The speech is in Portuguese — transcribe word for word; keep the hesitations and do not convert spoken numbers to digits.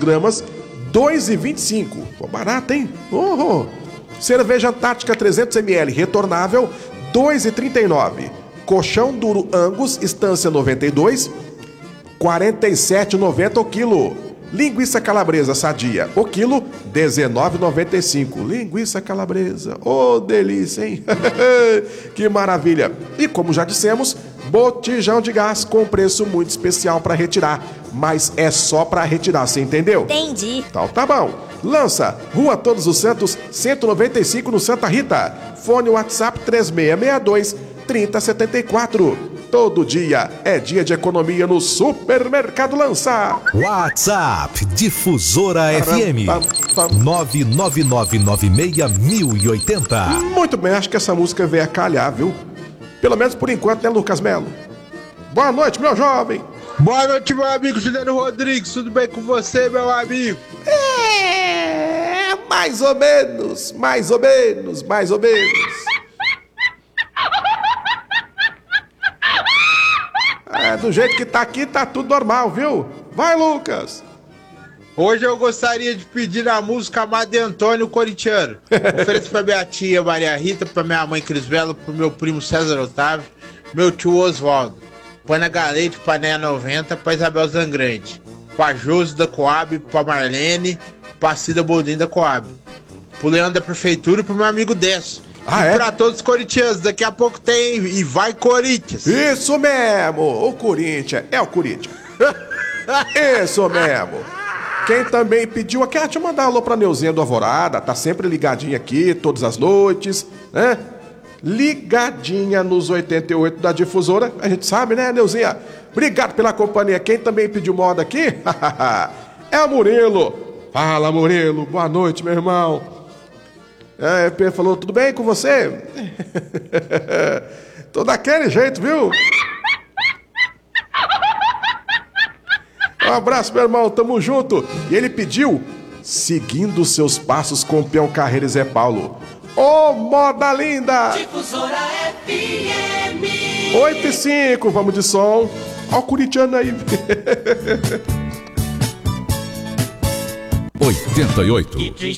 gramas, dois reais e vinte e cinco centavos. Pô, barato, hein? Oh, oh. Cerveja Antártica trezentos mililitros retornável, dois reais e trinta e nove centavos. Colchão duro Angus, Estância noventa e dois, quarenta e sete reais e noventa centavos o quilo. Linguiça calabresa sadia, o quilo, dezenove reais e noventa e cinco centavos. Linguiça calabresa, ô oh, delícia, hein? Que maravilha! E como já dissemos, botijão de gás com preço muito especial para retirar, mas é só para retirar, você entendeu? Entendi. Então tá bom. Lança, Rua Todos os Santos, cento e noventa e cinco, no Santa Rita. Fone WhatsApp três seis seis dois, três zero sete quatro. Todo dia é dia de economia no Supermercado Lança. WhatsApp Difusora F M nove nove nove nove seis mil e oitenta. Muito bem, acho que essa música veio a calhar, viu? Pelo menos por enquanto, né, Lucas Melo? Boa noite, meu jovem. Boa noite, meu amigo Juliano Rodrigues. Tudo bem com você, meu amigo? É, mais ou menos, mais ou menos, mais ou menos. É, do jeito que tá aqui, tá tudo normal, viu? Vai, Lucas! Hoje eu gostaria de pedir a música Amado Antônio Corintiano. Ofereço pra minha tia Maria Rita, pra minha mãe Crisbela, pro meu primo César Otávio, meu tio Oswaldo. Põe na Galete, pra Néia noventa, pra Isabel Zangrande. Pra Josi da Coab, pra Marlene, pra Cida Boldin da Coab. Pro Leandro da Prefeitura e pro meu amigo Décio. Ah, e é? pra todos os corintianos, daqui a pouco tem E Vai Corinthians. Isso mesmo, o Corinthians, é o Corinthians. Isso mesmo. Quem também pediu aqui, ah, deixa eu mandar um alô pra Neuzinha do Alvorada, tá sempre ligadinha aqui, todas as noites, né? Ligadinha nos oitenta e oito da Difusora, a gente sabe, né, Neuzinha? Obrigado pela companhia. Quem também pediu moda aqui? É o Murilo. Fala, Murilo, boa noite, meu irmão. É, Pedro falou, tudo bem com você? Tô daquele jeito, viu? Um abraço, meu irmão, tamo junto. E ele pediu, seguindo seus passos com o peão Carreira e Zé Paulo. Ô, oh, moda linda! Difusora F M oito e cinco, vamos de som. Ó o corintiano aí. oitenta e oito.